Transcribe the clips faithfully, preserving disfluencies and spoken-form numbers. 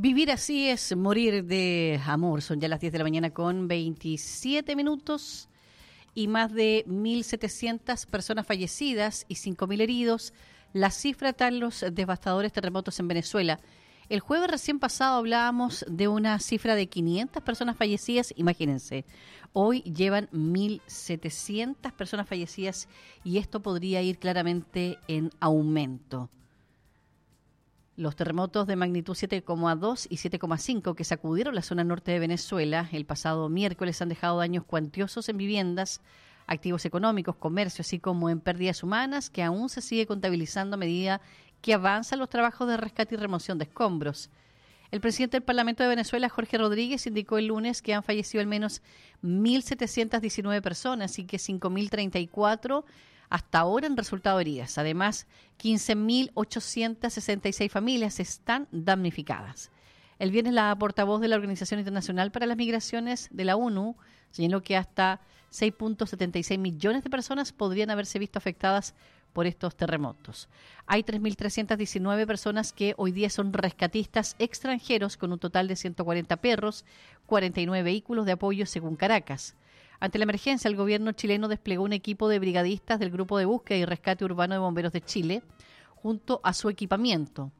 Vivir así es morir de amor. Son ya las diez de la mañana con veintisiete minutos y más de mil setecientas personas fallecidas y cinco mil heridos. La cifra tras los devastadores terremotos en Venezuela. El jueves recién pasado hablábamos de una cifra de quinientas personas fallecidas, imagínense. Hoy llevan mil setecientas personas fallecidas y esto podría ir claramente en aumento. Los terremotos de magnitud siete coma dos y siete coma cinco que sacudieron la zona norte de Venezuela el pasado miércoles han dejado daños cuantiosos en viviendas, activos económicos, comercio, así como en pérdidas humanas que aún se sigue contabilizando a medida que avanzan los trabajos de rescate y remoción de escombros. El presidente del Parlamento de Venezuela, Jorge Rodríguez, indicó el lunes que han fallecido al menos mil setecientas diecinueve personas y que cinco mil treinta y cuatro hasta ahora han resultado heridas. Además, quince mil ochocientas sesenta y seis familias están damnificadas. El viernes, la portavoz de la Organización Internacional para las Migraciones de la ONU señaló que hasta seis punto setenta y seis millones de personas podrían haberse visto afectadas por estos terremotos. Hay tres mil trescientas diecinueve personas que hoy día son rescatistas extranjeros con un total de ciento cuarenta perros, cuarenta y nueve vehículos de apoyo según Caracas. Ante la emergencia, el gobierno chileno desplegó un equipo de brigadistas del Grupo de Búsqueda y Rescate Urbano de Bomberos de Chile junto a su equipamiento.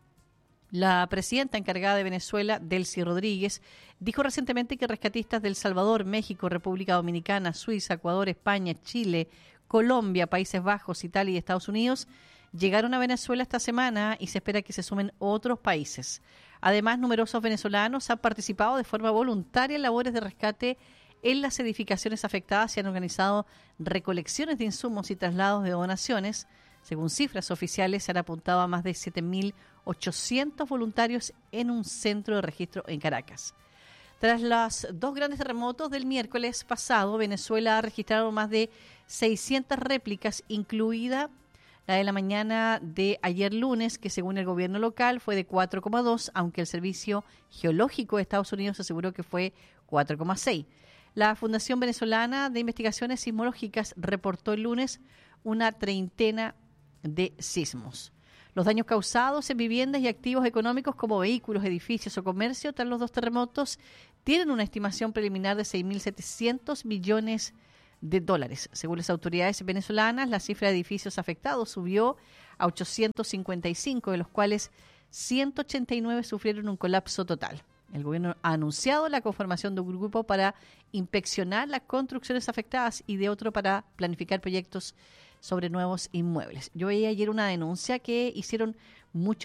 La presidenta encargada de Venezuela, Delcy Rodríguez, dijo recientemente que rescatistas de El Salvador, México, República Dominicana, Suiza, Ecuador, España, Chile, Colombia, Países Bajos, Italia y Estados Unidos llegaron a Venezuela esta semana y se espera que se sumen otros países. Además, numerosos venezolanos han participado de forma voluntaria en labores de rescate en las edificaciones afectadas y han organizado recolecciones de insumos y traslados de donaciones. Según cifras oficiales, se han apuntado a más de siete mil ochocientos voluntarios en un centro de registro en Caracas. Tras los dos grandes terremotos del miércoles pasado, Venezuela ha registrado más de seiscientas réplicas, incluida la de la mañana de ayer lunes, que según el gobierno local fue de cuatro coma dos, aunque el Servicio Geológico de Estados Unidos aseguró que fue cuatro coma seis. La Fundación Venezolana de Investigaciones Sismológicas reportó el lunes una treintena de sismos. Los daños causados en viviendas y activos económicos como vehículos, edificios o comercio tras los dos terremotos tienen una estimación preliminar de seis mil setecientos millones de dólares. Según las autoridades venezolanas, la cifra de edificios afectados subió a ochocientos cincuenta y cinco, de los cuales ciento ochenta y nueve sufrieron un colapso total. El gobierno ha anunciado la conformación de un grupo para inspeccionar las construcciones afectadas y de otro para planificar proyectos sobre nuevos inmuebles. Yo veía ayer una denuncia que hicieron muchos